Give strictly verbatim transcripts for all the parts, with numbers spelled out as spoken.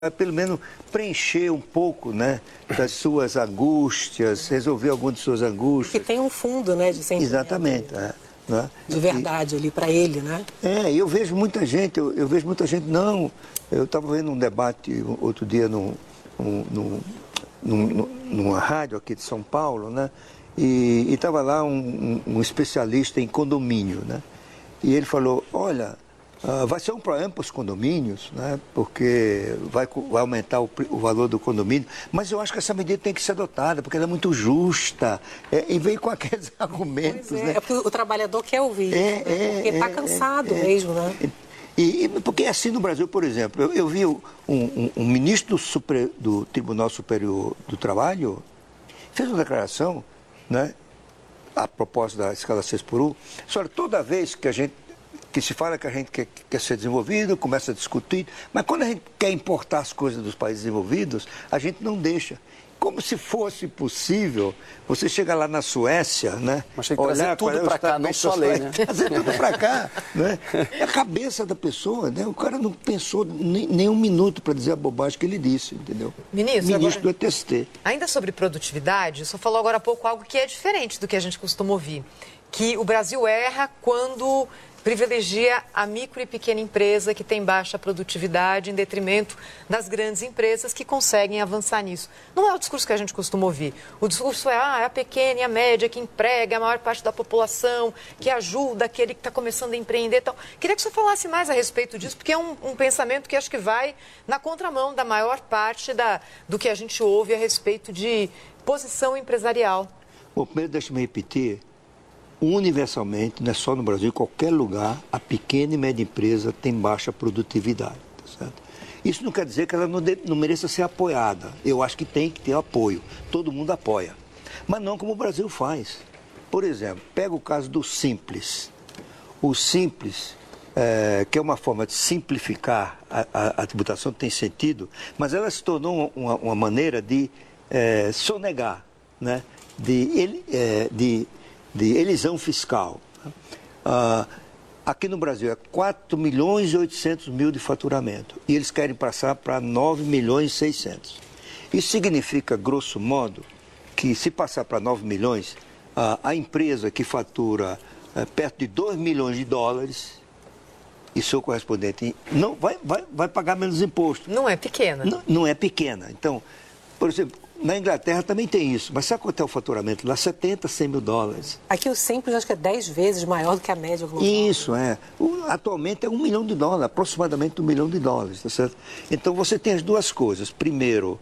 pelo menos preencher um pouco, né, das suas angústias, resolver algumas de suas angústias. Que tem um fundo, né, de sentimento. Exatamente. É, né? De verdade e, ali para ele, né? É, eu vejo muita gente, eu, eu vejo muita gente, não, eu estava vendo um debate outro dia num, num, num, numa rádio aqui de São Paulo, né, e estava lá um, um, um especialista em condomínio, né, e ele falou, olha, Uh, vai ser um problema para os condomínios, né? Porque vai, vai aumentar o, o valor do condomínio, mas eu acho que essa medida tem que ser adotada, porque ela é muito justa, é, e vem com aqueles argumentos. Pois é, né? é porque o trabalhador quer ouvir, é, né? é, porque está é, cansado é, mesmo, né? E, e, porque assim no Brasil, por exemplo, eu, eu vi um, um, um ministro do, Super, do Tribunal Superior do Trabalho, fez uma declaração, né? A propósito da escala seis por um, só toda vez que a gente que se fala que a gente quer, quer ser desenvolvido, começa a discutir, mas quando a gente quer importar as coisas dos países desenvolvidos, a gente não deixa. Como se fosse possível você chegar lá na Suécia, né? Mas tem que trazer tudo para cá, não só lei, né? Trazer tudo para cá, né? É a cabeça da pessoa, né? O cara não pensou nem, nem um minuto para dizer a bobagem que ele disse, entendeu? Ministro, Ministro agora, do E T S T. Ainda sobre produtividade, o senhor falou agora há pouco algo que é diferente do que a gente costuma ouvir, que o Brasil erra quando privilegia a micro e pequena empresa que tem baixa produtividade em detrimento das grandes empresas que conseguem avançar nisso. Não é o discurso que a gente costuma ouvir. O discurso é, ah, é a pequena e a média que emprega a maior parte da população, que ajuda aquele que está começando a empreender e tal. Queria que o senhor falasse mais a respeito disso, porque é um, um pensamento que acho que vai na contramão da maior parte da, do que a gente ouve a respeito de posição empresarial. Bom, primeiro deixa-me repetir. Universalmente, não é só no Brasil, em qualquer lugar, a pequena e média empresa tem baixa produtividade. Tá certo? Isso não quer dizer que ela não, de, não mereça ser apoiada. Eu acho que tem que ter apoio. Todo mundo apoia. Mas não como o Brasil faz. Por exemplo, pega o caso do Simples. O Simples, é, que é uma forma de simplificar a, a, a tributação, tem sentido, mas ela se tornou uma, uma maneira de é, sonegar, né? de... Ele, é, de de elisão fiscal. Uh, aqui no Brasil é quatro milhões e oitocentos mil de faturamento e eles querem passar para nove milhões e seiscentos. Isso significa, grosso modo, que se passar para nove milhões, uh, a empresa que fatura uh, perto de dois milhões de dólares e seu correspondente não vai, vai, vai pagar menos imposto. Não é pequena. Não, não é pequena. Então, por exemplo, na Inglaterra também tem isso, mas sabe quanto é o faturamento lá? setenta, cem mil dólares. Aqui o Simples acho que é dez vezes maior do que a média global. Isso, é. O, atualmente é um milhão de dólares, aproximadamente um milhão de dólares, tá certo? Então você tem as duas coisas. Primeiro,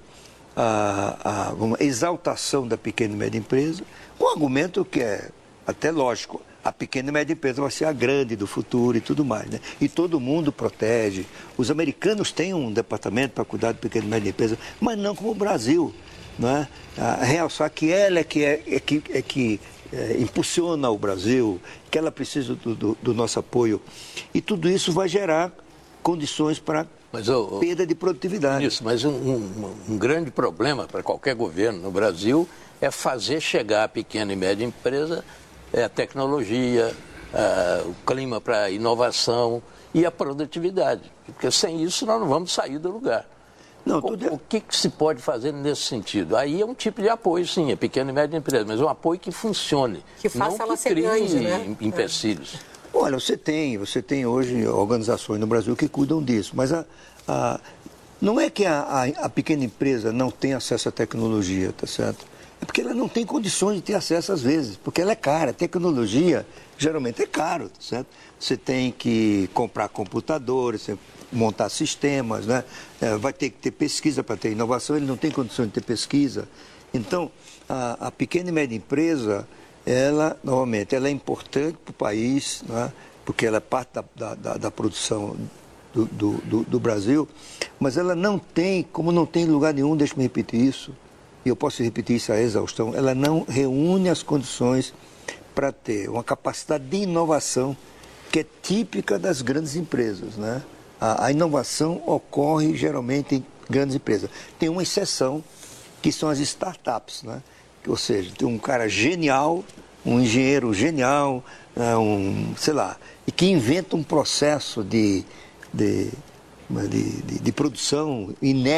a, a uma exaltação da pequena e média empresa, um argumento que é até lógico. A pequena e média empresa vai ser a grande do futuro e tudo mais, né? E todo mundo protege. Os americanos têm um departamento para cuidar de pequena e média empresa, mas não como o Brasil. Né? A realçar que ela é que, é, é que, é que é, impulsiona o Brasil, que ela precisa do, do, do nosso apoio. E tudo isso vai gerar condições para mas, oh, perda de produtividade. Isso, mas um, um, um grande problema para qualquer governo no Brasil é fazer chegar a pequena e média empresa é, a tecnologia, a, o clima para inovação e a produtividade. Porque sem isso nós não vamos sair do lugar. Não, o, o que, que se pode fazer nesse sentido? Aí é um tipo de apoio, sim, é pequena e média empresa, mas é um apoio que funcione, que faça não ela que ser crie grande, né? empecilhos. É. Olha, você tem, você tem hoje organizações no Brasil que cuidam disso, mas a, a, não é que a, a, a pequena empresa não tem acesso à tecnologia, tá certo? É porque ela não tem condições de ter acesso às vezes, porque ela é cara. A tecnologia geralmente é caro, tá certo? Você tem que comprar computadores, você montar sistemas, né? É, vai ter que ter pesquisa para ter inovação, ele não tem condições de ter pesquisa. Então, a, a pequena e média empresa, ela, novamente, ela é importante para o país, né? Porque ela é parte da, da, da produção do, do, do, do Brasil, mas ela não tem, como não tem em lugar nenhum, deixa-me repetir isso, e eu posso repetir isso à exaustão, ela não reúne as condições para ter uma capacidade de inovação que é típica das grandes empresas, né? A, a inovação ocorre geralmente em grandes empresas. Tem uma exceção, que são as startups, né? Ou seja, tem um cara genial, um engenheiro genial, um, sei lá, e que inventa um processo de, de de, de, de produção inédita.